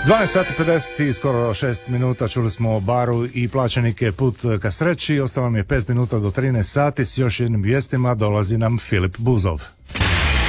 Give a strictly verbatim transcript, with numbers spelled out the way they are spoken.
dvanaest sati pedeset i skoro šest minuta, čuli smo o baru i plaćenike Put ka sreći. Ostalo nam je pet minuta do trinaest sati. S još jednim vijestima dolazi nam Filip Buzov.